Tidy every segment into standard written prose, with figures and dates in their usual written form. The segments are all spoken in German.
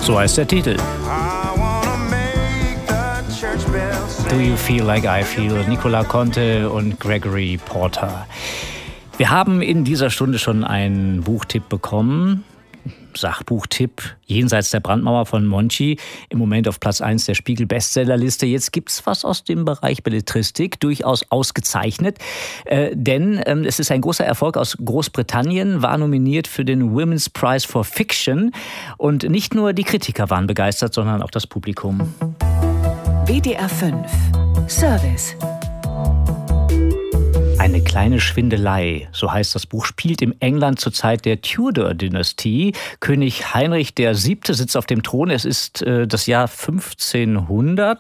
So heißt der Titel. Do You Feel Like I Feel? Nicola Conte und Gregory Porter. Wir haben in dieser Stunde schon einen Buchtipp bekommen. Sachbuchtipp Jenseits der Brandmauer von Monchi. Im Moment auf Platz 1 der Spiegel-Bestsellerliste. Jetzt gibt's was aus dem Bereich Belletristik, durchaus ausgezeichnet. Denn es ist ein großer Erfolg aus Großbritannien, war nominiert für den Women's Prize for Fiction. Und nicht nur die Kritiker waren begeistert, sondern auch das Publikum. WDR 5 Service. Eine kleine Schwindelei, so heißt das Buch, spielt im England zur Zeit der Tudor-Dynastie. König Heinrich VII. Sitzt auf dem Thron. Es ist das Jahr 1500.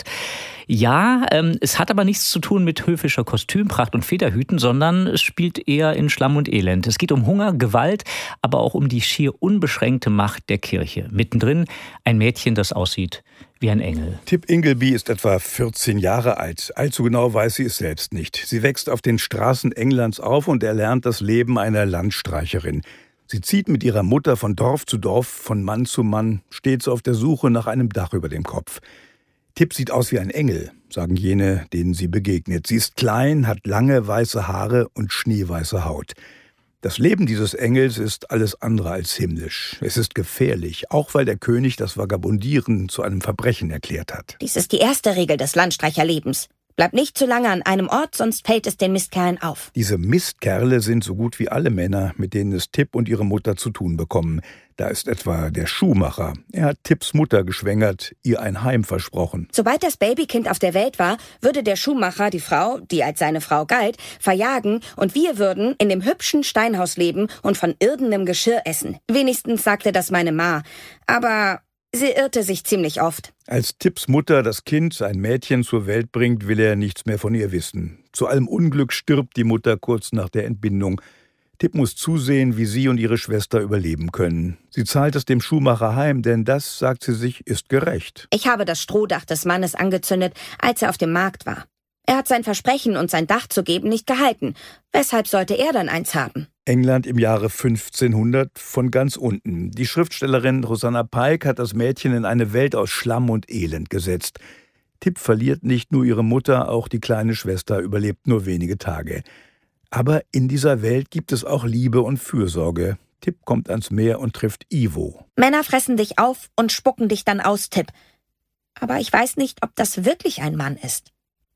Ja, es hat aber nichts zu tun mit höfischer Kostümpracht und Federhüten, sondern es spielt eher in Schlamm und Elend. Es geht um Hunger, Gewalt, aber auch um die schier unbeschränkte Macht der Kirche. Mittendrin ein Mädchen, das aussieht wie ein Engel. Tip Ingleby ist etwa 14 Jahre alt. Allzu genau weiß sie es selbst nicht. Sie wächst auf den Straßen Englands auf und erlernt das Leben einer Landstreicherin. Sie zieht mit ihrer Mutter von Dorf zu Dorf, von Mann zu Mann, stets auf der Suche nach einem Dach über dem Kopf. Tip sieht aus wie ein Engel, sagen jene, denen sie begegnet. Sie ist klein, hat lange weiße Haare und schneeweiße Haut. Das Leben dieses Engels ist alles andere als himmlisch. Es ist gefährlich, auch weil der König das Vagabundieren zu einem Verbrechen erklärt hat. Dies ist die erste Regel des Landstreicherlebens. Bleib nicht zu lange an einem Ort, sonst fällt es den Mistkerlen auf. Diese Mistkerle sind so gut wie alle Männer, mit denen es Tip und ihre Mutter zu tun bekommen. Da ist etwa der Schuhmacher. Er hat Tips Mutter geschwängert, ihr ein Heim versprochen. Sobald das Babykind auf der Welt war, würde der Schuhmacher die Frau, die als seine Frau galt, verjagen und wir würden in dem hübschen Steinhaus leben und von irdenem Geschirr essen. Wenigstens sagte das meine Ma. Aber sie irrte sich ziemlich oft. Als Tips Mutter das Kind, ein Mädchen, zur Welt bringt, will er nichts mehr von ihr wissen. Zu allem Unglück stirbt die Mutter kurz nach der Entbindung. Tip muss zusehen, wie sie und ihre Schwester überleben können. Sie zahlt es dem Schuhmacher heim, denn das, sagt sie sich, ist gerecht. Ich habe das Strohdach des Mannes angezündet, als er auf dem Markt war. Er hat sein Versprechen, uns ein Dach zu geben, nicht gehalten. Weshalb sollte er dann eins haben? England im Jahre 1500 von ganz unten. Die Schriftstellerin Rosanna Pike hat das Mädchen in eine Welt aus Schlamm und Elend gesetzt. Tip verliert nicht nur ihre Mutter, auch die kleine Schwester überlebt nur wenige Tage. Aber in dieser Welt gibt es auch Liebe und Fürsorge. Tip kommt ans Meer und trifft Ivo. Männer fressen dich auf und spucken dich dann aus, Tip. Aber ich weiß nicht, ob das wirklich ein Mann ist.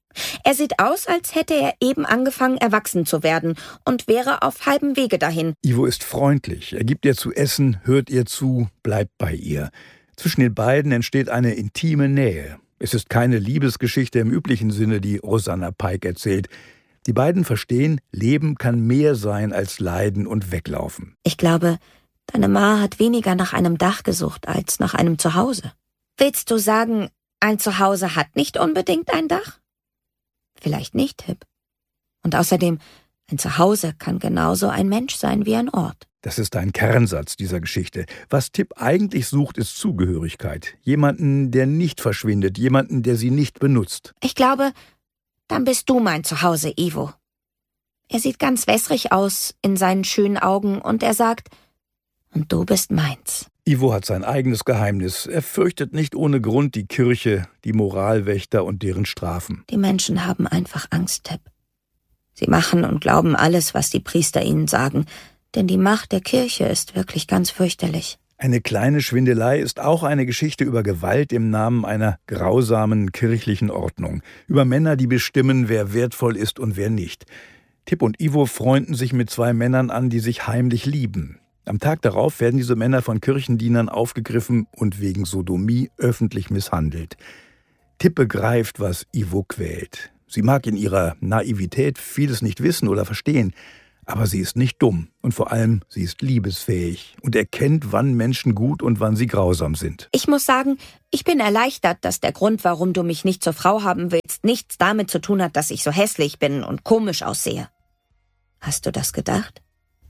Er sieht aus, als hätte er eben angefangen, erwachsen zu werden und wäre auf halbem Wege dahin. Ivo ist freundlich. Er gibt ihr zu essen, hört ihr zu, bleibt bei ihr. Zwischen den beiden entsteht eine intime Nähe. Es ist keine Liebesgeschichte im üblichen Sinne, die Rosanna Pike erzählt. Die beiden verstehen, Leben kann mehr sein als Leiden und Weglaufen. Ich glaube, deine Ma hat weniger nach einem Dach gesucht als nach einem Zuhause. Willst du sagen, ein Zuhause hat nicht unbedingt ein Dach? Vielleicht nicht, Tip. Und außerdem, ein Zuhause kann genauso ein Mensch sein wie ein Ort. Das ist ein Kernsatz dieser Geschichte. Was Tip eigentlich sucht, ist Zugehörigkeit. Jemanden, der nicht verschwindet, jemanden, der sie nicht benutzt. Ich glaube, dann bist du mein Zuhause, Ivo. Er sieht ganz wässrig aus in seinen schönen Augen und er sagt, und du bist meins. Ivo hat sein eigenes Geheimnis. Er fürchtet nicht ohne Grund die Kirche, die Moralwächter und deren Strafen. Die Menschen haben einfach Angst, Tip. Sie machen und glauben alles, was die Priester ihnen sagen, denn die Macht der Kirche ist wirklich ganz fürchterlich. Eine kleine Schwindelei ist auch eine Geschichte über Gewalt im Namen einer grausamen kirchlichen Ordnung. Über Männer, die bestimmen, wer wertvoll ist und wer nicht. Tip und Ivo freunden sich mit zwei Männern an, die sich heimlich lieben. Am Tag darauf werden diese Männer von Kirchendienern aufgegriffen und wegen Sodomie öffentlich misshandelt. Tip begreift, was Ivo quält. Sie mag in ihrer Naivität vieles nicht wissen oder verstehen, aber sie ist nicht dumm und vor allem, sie ist liebesfähig und erkennt, wann Menschen gut und wann sie grausam sind. Ich muss sagen, ich bin erleichtert, dass der Grund, warum du mich nicht zur Frau haben willst, nichts damit zu tun hat, dass ich so hässlich bin und komisch aussehe. Hast du das gedacht?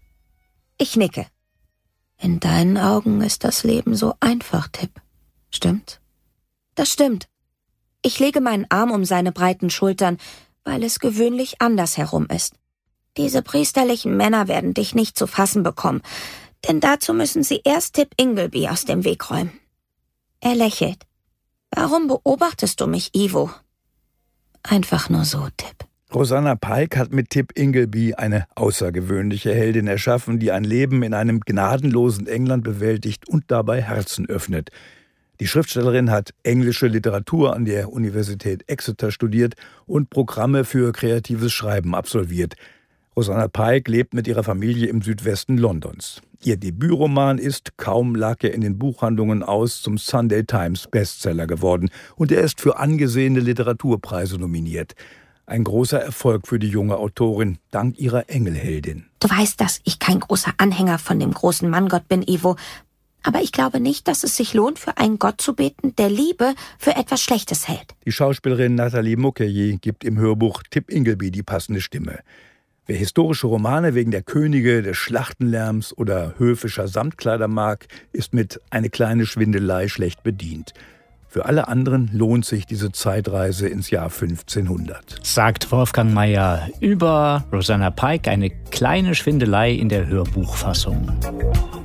Ich nicke. In deinen Augen ist das Leben so einfach, Tip. Stimmt's? Das stimmt. Ich lege meinen Arm um seine breiten Schultern, weil es gewöhnlich andersherum ist. Diese priesterlichen Männer werden dich nicht zu fassen bekommen, denn dazu müssen sie erst Tip Ingleby aus dem Weg räumen. Er lächelt. Warum beobachtest du mich, Ivo? Einfach nur so, Tip. Rosanna Pike hat mit Tip Ingleby eine außergewöhnliche Heldin erschaffen, die ein Leben in einem gnadenlosen England bewältigt und dabei Herzen öffnet. Die Schriftstellerin hat englische Literatur an der Universität Exeter studiert und Programme für kreatives Schreiben absolviert. Rosanna Pike lebt mit ihrer Familie im Südwesten Londons. Ihr Debütroman ist, kaum lag er in den Buchhandlungen aus, zum Sunday Times Bestseller geworden und er ist für angesehene Literaturpreise nominiert. Ein großer Erfolg für die junge Autorin, dank ihrer Engelheldin. Du weißt, dass ich kein großer Anhänger von dem großen Manngott bin, Ivo. Aber ich glaube nicht, dass es sich lohnt, für einen Gott zu beten, der Liebe für etwas Schlechtes hält. Die Schauspielerin Nathalie Mukherjee gibt im Hörbuch Tip Ingleby die passende Stimme. Wer historische Romane wegen der Könige, des Schlachtenlärms oder höfischer Samtkleider mag, ist mit Eine kleine Schwindelei schlecht bedient. Für alle anderen lohnt sich diese Zeitreise ins Jahr 1500. Sagt Wolfgang Mayer über Rosanna Pike, Eine kleine Schwindelei in der Hörbuchfassung.